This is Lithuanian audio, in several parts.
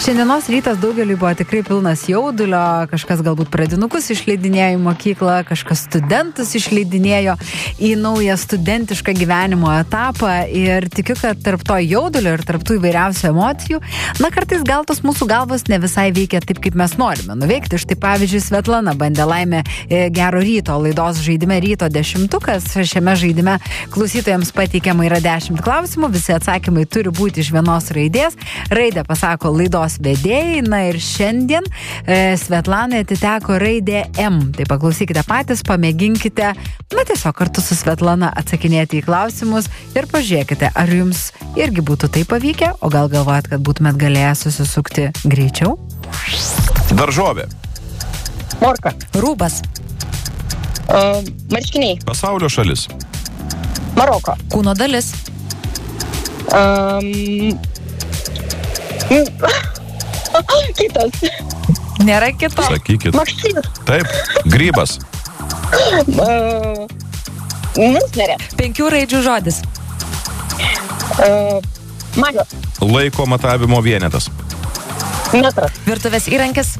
Šiandienos rytas daugeliui buvo tikrai pilnas jaudulio, kažkas galbūt pradinukus išleidinėjo į mokyklą, kažkas studentus išleidinėjo į naują studentišką gyvenimo etapą ir tikiu, kad tarp to jaudulio ir tarp tų įvairiausių emocijų, kartais gal tos mūsų galvos ne visai veikia taip, kaip mes norime nuveikti. Štai pavyzdžiui, Svetlana bandė laimę Gero ryto laidos žaidime Ryto 10. Šiame žaidime klausytojams pateikiama yra 10 klausimų, visi atsakymai turi būti iš vienos raidės. Raidę pasako laidos vedėjai, ir šiandien Svetlanai atiteko raidė M. Tai paklausykite patys, pamėginkite, tiesiog kartu su Svetlana atsakinėti į klausimus ir pažiūrėkite, ar jums irgi būtų tai pavykę, o gal galvojat, kad būtumėt galėję susisukti greičiau? Daržovė. Morka. Rūbas. Marškiniai. Pasaulio šalis. Maroko. Kūno dalis. Kitas. Nėra kito. Sakykit. Maksimir. Taip. Grybas. Musmerė. 5 raidžių žodis. Magijos. Laiko matavimo vienetas. Metras. Virtuvės įrankis.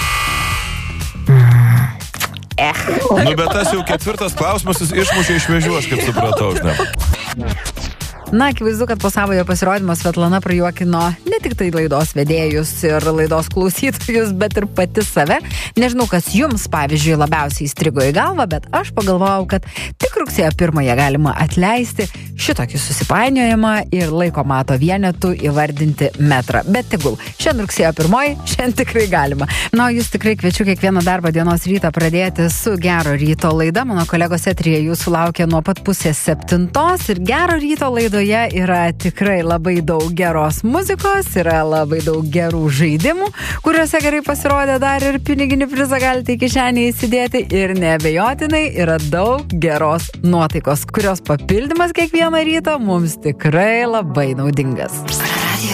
Bet tas jau 4 klausimas, jis išmušė iš vėžių, aš kaip supratau, žinai. Akivaizdu, kad po savojo pasirodymo Svetlana prajuokino ne tik tai laidos vedėjus ir laidos klausytojus, bet ir pati save. Nežinau, kas jums, pavyzdžiui, labiausiai įstrigo į galvą, bet aš pagalvojau, kad tik rugsėjo 1 galima atleisti šitokį susipainiojimą ir laiko mato vienetų įvardinti metrą. Bet tegul, šiandien rugsėjo 1, šiandien tikrai galima. Jūs tikrai kviečiu kiekvieną darbo dienos rytą pradėti su Gero ryto laida. Mano kolegos eteryje jūsų laukia nuo pat 6:30 ir Gero ryto laidoje yra tikrai labai daug geros muzikos, yra labai daug gerų žaidimų, kuriuose gerai pasirodė dar ir piniginį prizą galite į kišenį įsidėti ir neabejotinai yra daug geros nuotaikos, kurios papildymas kiekvieną rytą mums tikrai labai naudingas.